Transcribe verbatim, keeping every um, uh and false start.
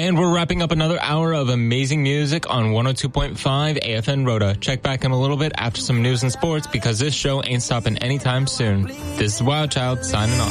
And we're wrapping up another hour of amazing music on one oh two point five A F N Rhoda. Check back in a little bit after some news and sports because this show ain't stopping anytime soon. This is Wild Child signing off.